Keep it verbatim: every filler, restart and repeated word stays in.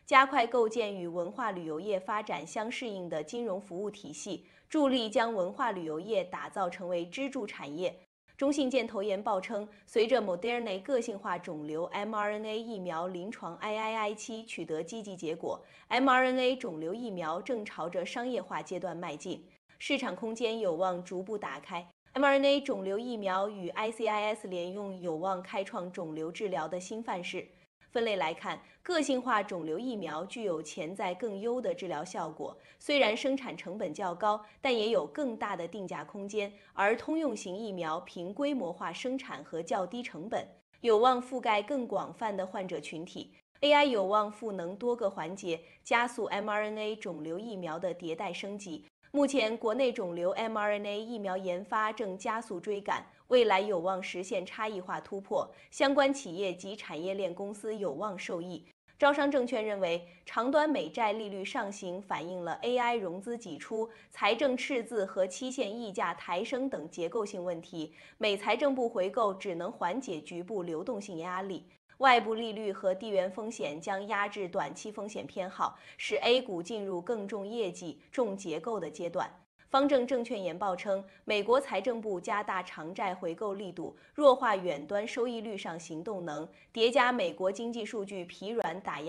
加快构建与文化旅游业发展相适应的金融服务体系，助力将文化旅游业打造成为支柱产业。中信建投研报称，随着 Moderna 个性化肿瘤 mRNA 疫苗临床 I I I 期取得积极结果 ，mRNA 肿瘤疫苗正朝着商业化阶段迈进，市场空间有望逐步打开。mRNA 肿瘤疫苗与 I C I S 联用有望开创肿瘤治疗的新范式。分类来看，个性化肿瘤疫苗具有潜在更优的治疗效果，虽然生产成本较高，但也有更大的定价空间。而通用型疫苗凭规模化生产和较低成本，有望覆盖更广泛的患者群体。A I 有望赋能多个环节，加速 mRNA 肿瘤疫苗的迭代升级。目前，国内肿瘤 mRNA 疫苗研发正加速追赶，未来有望实现差异化突破，相关企业及产业链公司有望受益。招商证券认为，长端美债利率上行反映了 A I 融资挤出、财政赤字和期限溢价抬升等结构性问题，美财政部回购只能缓解局部流动性压力。外部利率和地缘风险将压制短期风险偏好，使 A 股进入更重业绩、重结构的阶段。方正证券研报称，美国财政部加大长债回购力度，弱化远端收益率上行动能，叠加美国经济数据疲软打压。